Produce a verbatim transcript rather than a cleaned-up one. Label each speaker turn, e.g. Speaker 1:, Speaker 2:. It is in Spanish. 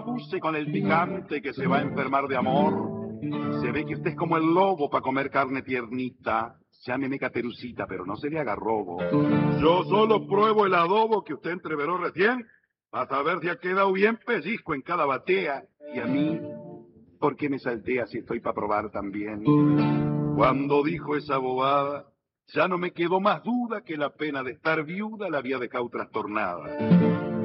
Speaker 1: abuse con el picante que se va a enfermar de amor. Se ve que usted es como el lobo para comer carne tiernita. Llámeme Caperucita, pero no se le haga robo. Yo solo pruebo el adobo que usted entreveró recién, hasta ver si ha quedado bien pellizco en cada batea. Y a mí, ¿por qué me saltea si estoy para probar también? Cuando dijo esa bobada, ya no me quedó más duda que la pena de estar viuda la había dejado trastornada.